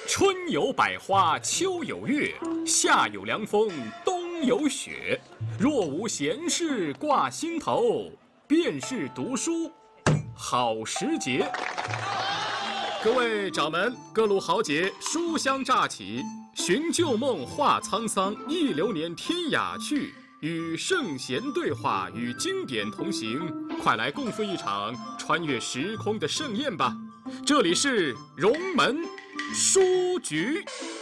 春有百花，秋有月，夏有凉风，冬有雪。若无闲事挂心头，便是读书好时节。各位掌门，各路豪杰，书香乍起，寻旧梦，话沧桑，忆流年，天涯去。与圣贤对话，与经典同行，快来共赴一场穿越时空的盛宴吧！这里是荣门书局。